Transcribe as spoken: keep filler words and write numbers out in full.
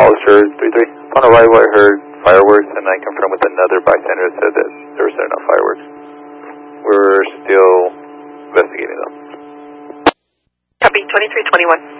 Hollister three three. Upon arrival, I heard fireworks, and I confirmed with another bystander that said that there were no fireworks. We're still investigating them. Copy, twenty-three twenty-one.